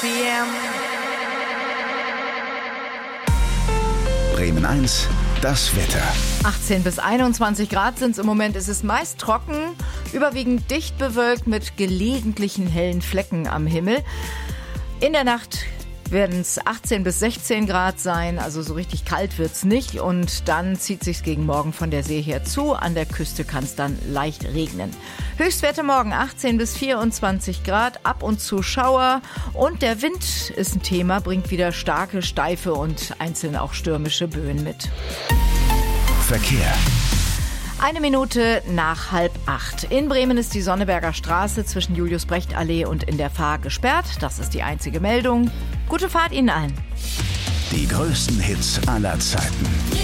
p.m. Bremen 1, das Wetter. 18 bis 21 Grad sind es im Moment. Es ist meist trocken, überwiegend dicht bewölkt mit gelegentlichen hellen Flecken am Himmel. In der Nacht werden es 18 bis 16 Grad sein, also so richtig kalt wird's nicht. Und dann zieht sich's gegen Morgen von der See her zu. An der Küste kann es dann leicht regnen. Höchstwerte morgen 18 bis 24 Grad, ab und zu Schauer. Und der Wind ist ein Thema, bringt wieder starke, steife und einzeln auch stürmische Böen mit. Verkehr. 1 Minute nach 7:30. In Bremen ist die Sonneberger Straße zwischen Julius-Brecht-Allee und in der Fahr gesperrt. Das ist die einzige Meldung. Gute Fahrt Ihnen allen. Die größten Hits aller Zeiten.